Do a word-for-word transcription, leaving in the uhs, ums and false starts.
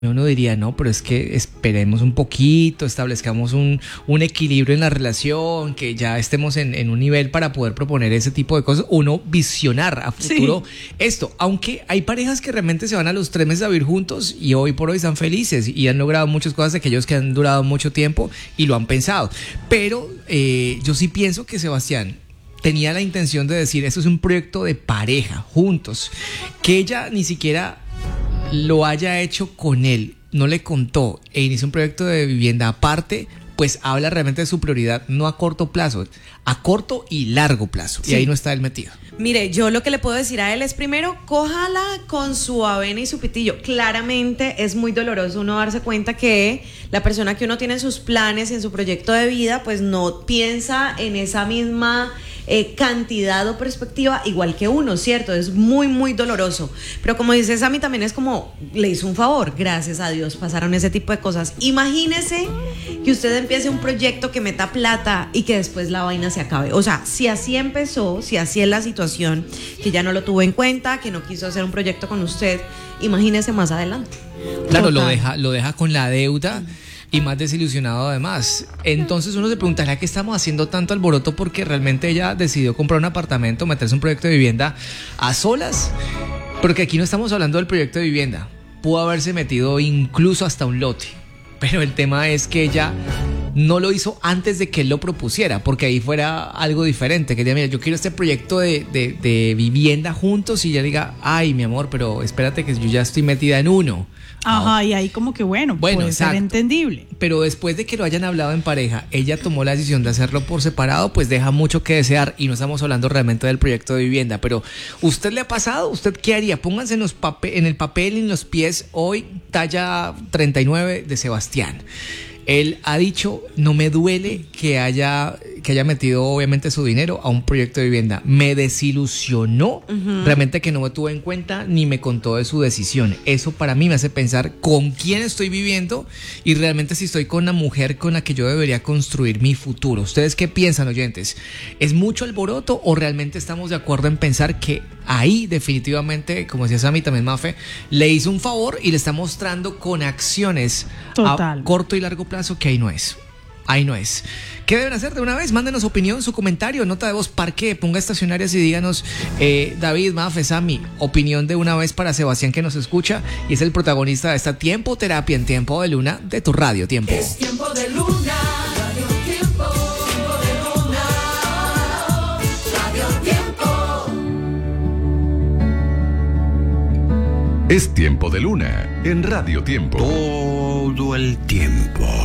Uno diría, no, pero es que esperemos un poquito, establezcamos un, un equilibrio en la relación, que ya estemos en, en un nivel para poder proponer ese tipo de cosas, uno visionar a futuro sí. Esto, aunque hay parejas que realmente se van a los tres meses a vivir juntos y hoy por hoy están felices y han logrado muchas cosas de aquellos que han durado mucho tiempo y lo han pensado, pero eh, yo sí pienso que Sebastián tenía la intención de decir, esto es un proyecto de pareja, juntos, que ella ni siquiera lo haya hecho con él, no le contó e inició un proyecto de vivienda aparte, pues habla realmente de su prioridad, no a corto plazo, a corto y largo plazo, sí. Y ahí no está él metido. Mire, yo lo que le puedo decir a él es, primero, cójala con su avena y su pitillo. Claramente es muy doloroso uno darse cuenta que la persona que uno tiene en sus planes y en su proyecto de vida, pues no piensa en esa misma eh, cantidad o perspectiva igual que uno, ¿cierto? Es muy, muy doloroso. Pero como dice Sammy, también es como, le hizo un favor, gracias a Dios, pasaron ese tipo de cosas. Imagínese que usted empiece un proyecto que meta plata y que después la vaina se acabe. O sea, si así empezó, si así es la situación, que ya no lo tuvo en cuenta, que no quiso hacer un proyecto con usted, imagínese más adelante. Claro, lo deja, lo deja con la deuda y más desilusionado además. Entonces uno se preguntará qué estamos haciendo tanto alboroto porque realmente ella decidió comprar un apartamento, meterse en un proyecto de vivienda a solas, porque aquí no estamos hablando del proyecto de vivienda, pudo haberse metido incluso hasta un lote, pero el tema es que ella no lo hizo antes de que él lo propusiera, porque ahí fuera algo diferente, que diga, mira, yo quiero este proyecto de, de, de vivienda juntos, y ella diga, ay, mi amor, pero espérate que yo ya estoy metida en uno. Ajá, ah, y ahí como que bueno, bueno puede exacto. ser entendible. Pero después de que lo hayan hablado en pareja, ella tomó la decisión de hacerlo por separado, pues deja mucho que desear, y no estamos hablando realmente del proyecto de vivienda. Pero, ¿usted le ha pasado? ¿Usted qué haría? Pónganse en, los pape- en el papel y en los pies hoy, talla treinta y nueve de Sebastián. Él ha dicho, no me duele que haya, que haya metido obviamente su dinero a un proyecto de vivienda. Me desilusionó uh-huh. realmente que no me tuvo en cuenta ni me contó de su decisión. Eso para mí me hace pensar con quién estoy viviendo y realmente si estoy con la mujer con la que yo debería construir mi futuro. ¿Ustedes qué piensan, oyentes? ¿Es mucho alboroto o realmente estamos de acuerdo en pensar que ahí definitivamente, como decía Sammy, también Mafe, le hizo un favor y le está mostrando con acciones Total. a corto y largo plazo que ahí no es? Ahí no es. ¿Qué deben hacer de una vez? Mándenos opinión, su comentario, nota de voz, parque, ponga estacionarias y díganos, eh, David, Mafe, Sammy, opinión de una vez para Sebastián que nos escucha y es el protagonista de esta Tiempo Terapia en Tiempo de Luna de tu Radio Tiempo. Es Tiempo de Luna. Es Tiempo de Luna en Radio Tiempo. Todo el tiempo.